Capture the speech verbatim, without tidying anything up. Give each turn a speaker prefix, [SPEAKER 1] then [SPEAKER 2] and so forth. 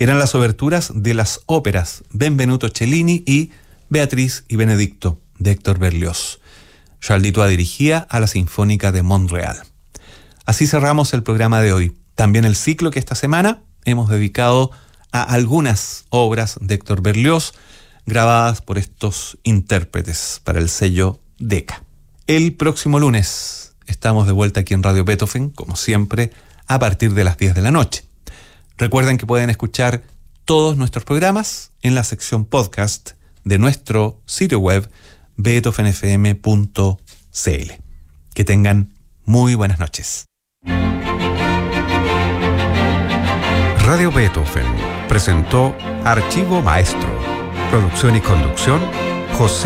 [SPEAKER 1] Eran las oberturas de las óperas Benvenuto Cellini y Beatriz y Benedicto, de Héctor Berlioz. Charles Dutoit dirigía a la Sinfónica de Montreal. Así cerramos el programa de hoy. También el ciclo que esta semana hemos dedicado a algunas obras de Héctor Berlioz grabadas por estos intérpretes para el sello Decca. El próximo lunes estamos de vuelta aquí en Radio Beethoven, como siempre, a partir de las diez de la noche. Recuerden que pueden escuchar todos nuestros programas en la sección podcast de nuestro sitio web beethoven f m punto c l. Que tengan muy buenas noches.
[SPEAKER 2] Radio Beethoven presentó Archivo Maestro. Producción y conducción, José